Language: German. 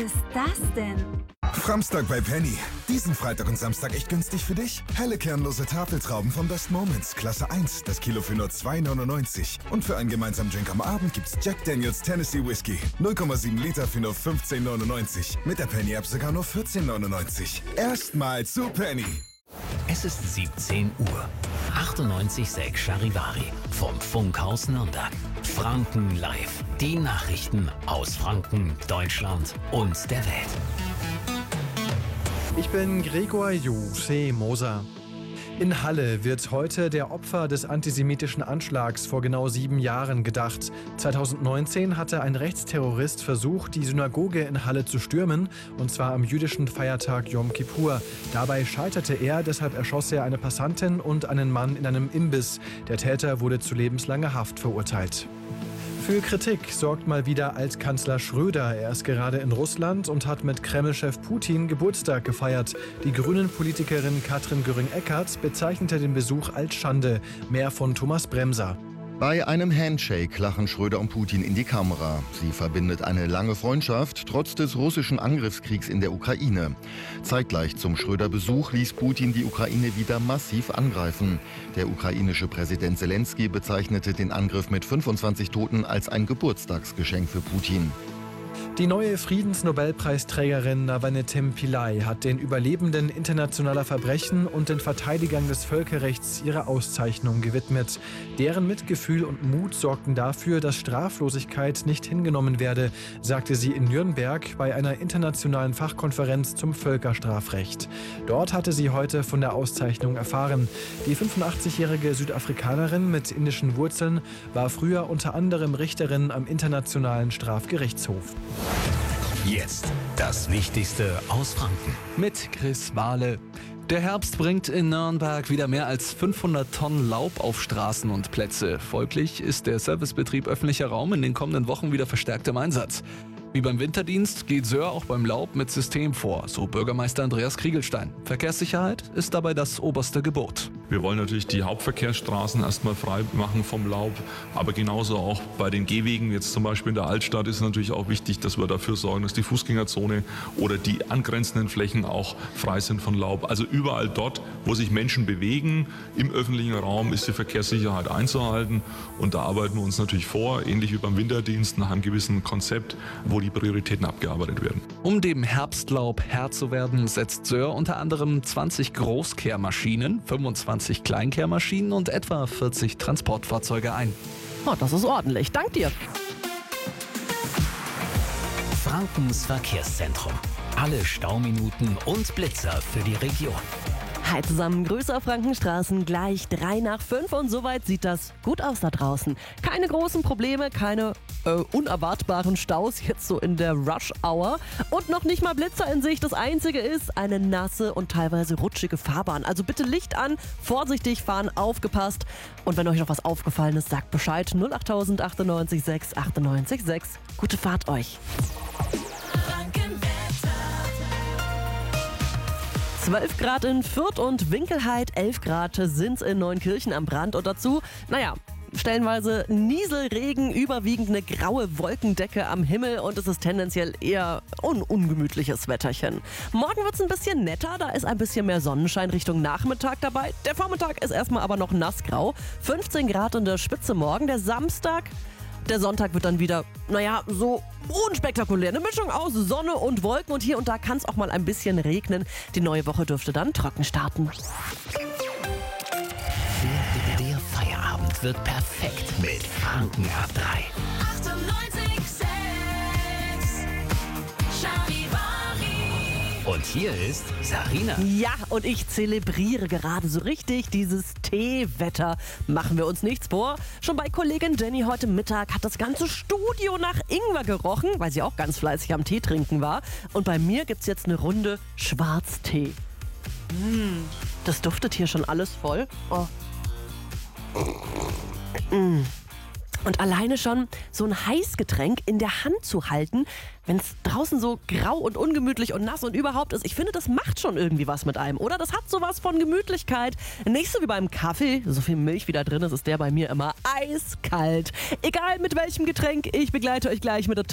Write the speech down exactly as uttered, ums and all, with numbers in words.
ist das denn? Framstag bei Penny. Diesen Freitag und Samstag echt günstig für dich. Helle kernlose Tafeltrauben von Best Moments, Klasse eins, das Kilo für nur zwei neunundneunzig. Und für einen gemeinsamen Drink am Abend gibt's Jack Daniels Tennessee Whiskey. null Komma sieben Liter für nur fünfzehn neunundneunzig. Mit der Penny-App sogar nur vierzehn neunundneunzig. Erstmal zu Penny. Es ist siebzehn Uhr. achtundneunzig Komma sechs Charivari vom Funkhaus Nürnberg. Franken live. Die Nachrichten aus Franken, Deutschland und der Welt. Ich bin Gregor Jose Moser. In Halle wird heute der Opfer des antisemitischen Anschlags vor genau sieben Jahren gedacht. zweitausendneunzehn hatte ein Rechtsterrorist versucht, die Synagoge in Halle zu stürmen, und zwar am jüdischen Feiertag Yom Kippur. Dabei scheiterte er, deshalb erschoss er eine Passantin und einen Mann in einem Imbiss. Der Täter wurde zu lebenslanger Haft verurteilt. Für Kritik sorgt mal wieder Altkanzler Schröder. Er ist gerade in Russland und hat mit Kreml-Chef Putin Geburtstag gefeiert. Die Grünen-Politikerin Katrin Göring-Eckardt bezeichnete den Besuch als Schande. Mehr von Thomas Bremser. Bei einem Handshake lachen Schröder und Putin in die Kamera. Sie verbindet eine lange Freundschaft, trotz des russischen Angriffskriegs in der Ukraine. Zeitgleich zum Schröder-Besuch ließ Putin die Ukraine wieder massiv angreifen. Der ukrainische Präsident Zelensky bezeichnete den Angriff mit fünfundzwanzig Toten als ein Geburtstagsgeschenk für Putin. Die neue Friedensnobelpreisträgerin Navalny Pillay hat den Überlebenden internationaler Verbrechen und den Verteidigern des Völkerrechts ihre Auszeichnung gewidmet. Deren Mitgefühl und Mut sorgten dafür, dass Straflosigkeit nicht hingenommen werde, sagte sie in Nürnberg bei einer internationalen Fachkonferenz zum Völkerstrafrecht. Dort hatte sie heute von der Auszeichnung erfahren. Die fünfundachtzigjährige Südafrikanerin mit indischen Wurzeln war früher unter anderem Richterin am Internationalen Strafgerichtshof. Jetzt das Wichtigste aus Franken. Mit Chris Wahle. Der Herbst bringt in Nürnberg wieder mehr als fünfhundert Tonnen Laub auf Straßen und Plätze. Folglich ist der Servicebetrieb öffentlicher Raum in den kommenden Wochen wieder verstärkt im Einsatz. Wie beim Winterdienst geht Söhr auch beim Laub mit System vor, so Bürgermeister Andreas Kriegelstein. Verkehrssicherheit ist dabei das oberste Gebot. Wir wollen natürlich die Hauptverkehrsstraßen erstmal frei machen vom Laub, aber genauso auch bei den Gehwegen, jetzt zum Beispiel in der Altstadt, ist natürlich auch wichtig, dass wir dafür sorgen, dass die Fußgängerzone oder die angrenzenden Flächen auch frei sind von Laub. Also überall dort, wo sich Menschen bewegen, im öffentlichen Raum ist die Verkehrssicherheit einzuhalten, und da arbeiten wir uns natürlich vor, ähnlich wie beim Winterdienst, nach einem gewissen Konzept, wo die Prioritäten abgearbeitet werden. Um dem Herbstlaub Herr zu werden, setzt Söhr unter anderem zwanzig Großkehrmaschinen, fünfundzwanzig Kleinkehrmaschinen und etwa vierzig Transportfahrzeuge ein. Oh, das ist ordentlich. Dank dir. Frankens Verkehrszentrum. Alle Stauminuten und Blitzer für die Region. Hi zusammen, Grüße auf Frankenstraßen, gleich drei nach fünf und soweit sieht das gut aus da draußen. Keine großen Probleme, keine äh, unerwartbaren Staus jetzt so in der Rush-Hour und noch nicht mal Blitzer in Sicht. Das Einzige ist eine nasse und teilweise rutschige Fahrbahn. Also bitte Licht an, vorsichtig fahren, aufgepasst. Und wenn euch noch was aufgefallen ist, sagt Bescheid. null acht tausend achtundneunzig sechs achtundneunzig sechs. Gute Fahrt euch. zwölf Grad in Fürth und Winkelheit, elf Grad sind's in Neunkirchen am Brand und dazu, naja, stellenweise Nieselregen, überwiegend eine graue Wolkendecke am Himmel und es ist tendenziell eher ein ungemütliches Wetterchen. Morgen wird's ein bisschen netter, da ist ein bisschen mehr Sonnenschein Richtung Nachmittag dabei. Der Vormittag ist erstmal aber noch nassgrau, fünfzehn Grad in der Spitze morgen, der Samstag. Der Sonntag wird dann wieder, naja, so unspektakulär. Eine Mischung aus Sonne und Wolken und hier und da kann es auch mal ein bisschen regnen. Die neue Woche dürfte dann trocken starten. Der, der Feierabend wird perfekt mit Franken ab drei. Und hier ist Sarina. Ja, und ich zelebriere gerade so richtig dieses Teewetter. Machen wir uns nichts vor. Schon bei Kollegin Jenny heute Mittag hat das ganze Studio nach Ingwer gerochen, weil sie auch ganz fleißig am Tee trinken war. Und bei mir gibt's jetzt eine Runde Schwarztee. Mmh, das duftet hier schon alles voll. Oh. Mmh. Und alleine schon so ein Heißgetränk in der Hand zu halten, wenn es draußen so grau und ungemütlich und nass und überhaupt ist, ich finde, das macht schon irgendwie was mit einem, oder? Das hat sowas von Gemütlichkeit. Nicht so wie beim Kaffee, so viel Milch wie da drin ist, ist der bei mir immer eiskalt. Egal mit welchem Getränk, ich begleite euch gleich mit der